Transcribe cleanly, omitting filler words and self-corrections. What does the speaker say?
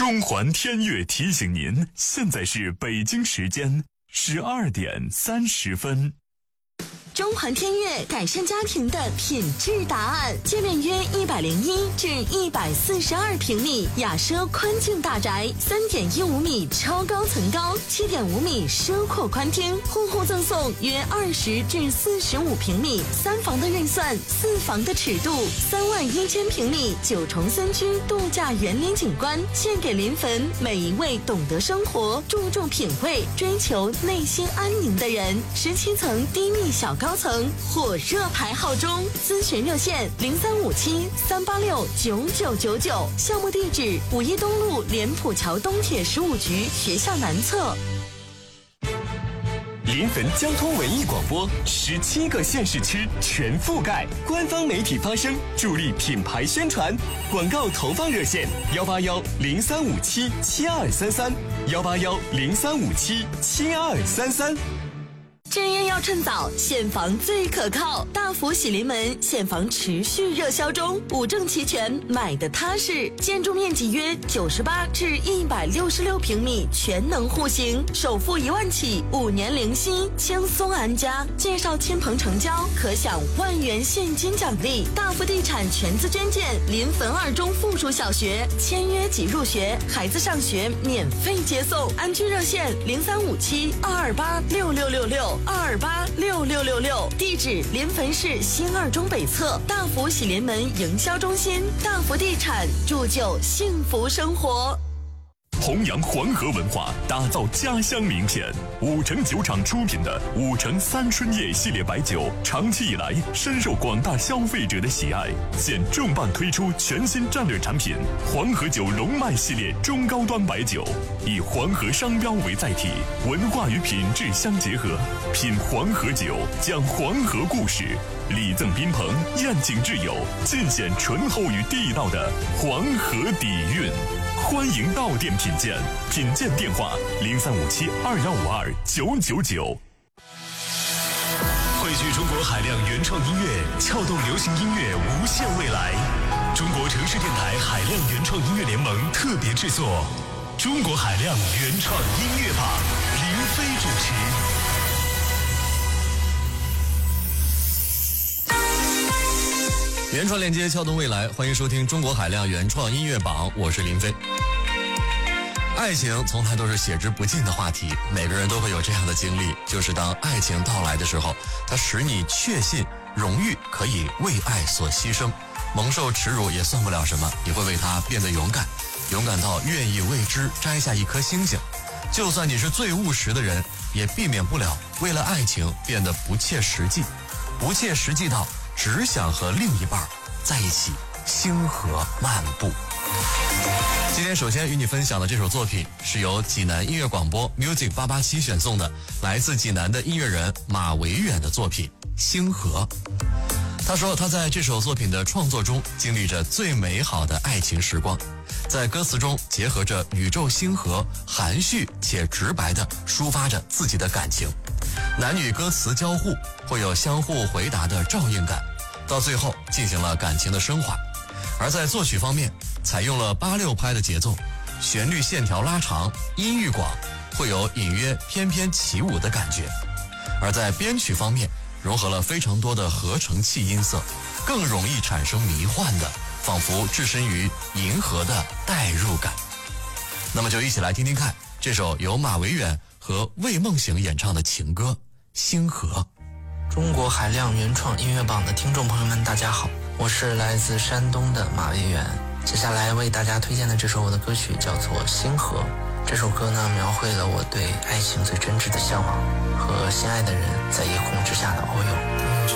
中环天悦提醒您，现在是北京时间12点30分。 中环天悦改善家庭的品质答案，界面约101至142平米，雅奢宽净大宅，3.15米超高层高，7.5米奢阔宽厅，户户赠送约20至45平米3房的预算，4房的尺度，31000平米9重3居度假园林景观，献给临汾每一位懂得生活、注重品味、追求内心安宁的人。17层低密小高层火热排号中，咨询热线0357-386-9999，项目地址5一东路莲浦桥东铁15局学校南侧。 临汾交通文艺广播17个县市区全覆盖，官方媒体发声，助力品牌宣传。广告投放热线181-0357-7233，181-0357-7233。 置业要趁早，现房最可靠。大福喜临门现房持续热销中，5证齐全，买的踏实。建筑面积约98至166平米，全能户型，首付1万起，5年零息，轻松安家。介绍亲朋成交，可享1万元现金奖励。大福地产全资捐建临汾2中附属小学，签约即入学，孩子上学免费接送。安居热线0357-228-6666。228-6666，地址临汾市新2中北侧，大福喜临门营销中心，大福地产，铸就幸福生活。 弘扬黄河文化，打造家乡名片。5城酒厂出品的5城3春夜系列白酒，长期以来深受广大消费者的喜爱。现重磅推出全新战略产品黄河酒龙脉系列中高端白酒，以黄河商标为载体，文化与品质相结合。品黄河酒，讲黄河故事，礼赠宾朋，宴请挚友，尽显醇厚与地道的黄河底蕴。欢迎到店品鉴，品鉴电话0357-2152-999。 汇聚中国海量原创音乐，撬动流行音乐无限未来。中国城市电台海量原创音乐联盟特别制作《中国海量原创音乐榜》，林飞主持。 原创链接撬动未来，欢迎收听中国海量原创音乐榜，我是林飞。爱情从来都是写之不尽的话题，每个人都会有这样的经历，就是当爱情到来的时候，它使你确信荣誉可以为爱所牺牲，蒙受耻辱也算不了什么，你会为它变得勇敢，勇敢到愿意为之摘下一颗星星。就算你是最务实的人，也避免不了为了爱情变得不切实际，不切实际到只想和另一半在一起星河漫步。今天首先与你分享的这首作品是由济南音乐广播 Music 887选送的，来自济南的音乐人马维远的作品《星河》。他说他在这首作品的创作中经历着最美好的爱情时光，在歌词中结合着宇宙星河，含蓄且直白地抒发着自己的感情。男女歌词交互，会有相互回答的照应感，到最后进行了感情的升华。而在作曲方面，采用了8/6拍的节奏，旋律线条拉长，音域广，会有隐约翩翩起舞的感觉。而在编曲方面，融合了非常多的合成器音色，更容易产生迷幻的，仿佛置身于银河的代入感。那么就一起来听听看这首由马维远和魏梦醒演唱的情歌《星河》。 中国海量原创音乐榜的听众朋友们，大家好，我是来自山东的马维远。接下来为大家推荐的这首我的歌曲叫做《星河》。这首歌呢，描绘了我对爱情最真挚的向往和心爱的人在夜空之下的遨游。